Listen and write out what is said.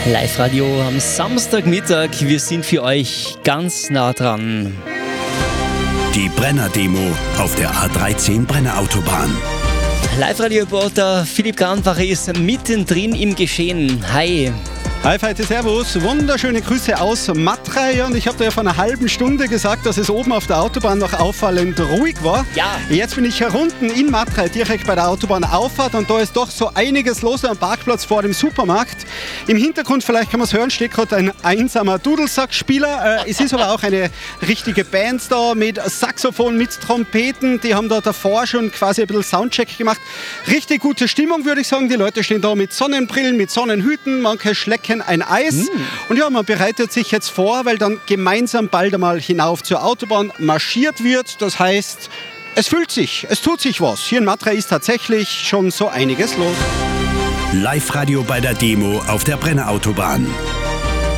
Live-Radio am Samstagmittag. Wir sind für euch ganz nah dran. Die Brenner-Demo auf der A13 Brenner-Autobahn. Live-Radio-Reporter Philipp Grandbacher ist mittendrin im Geschehen. Hi. Hi, Feite, servus. Wunderschöne Grüße aus Matrei. Und ich habe dir ja vor einer halben Stunde gesagt, dass es oben auf der Autobahn noch auffallend ruhig war. Ja. Jetzt bin ich herunten in Matrei, direkt bei der Autobahnauffahrt. Und da ist doch so einiges los am Parkplatz vor dem Supermarkt. Im Hintergrund, vielleicht kann man es hören, steht gerade ein einsamer Dudelsackspieler. Es ist aber auch eine richtige Band da mit Saxophon, mit Trompeten. Die haben da davor schon quasi ein bisschen Soundcheck gemacht. Richtig gute Stimmung, würde ich sagen. Die Leute stehen da mit Sonnenbrillen, mit Sonnenhüten. Manche schlecken ein Eis. Und ja, man bereitet sich jetzt vor, weil dann gemeinsam bald einmal hinauf zur Autobahn marschiert wird. Das heißt, es fühlt sich, es tut sich was. Hier in Matrei ist tatsächlich schon so einiges los. Live-Radio bei der Demo auf der Brenner-Autobahn.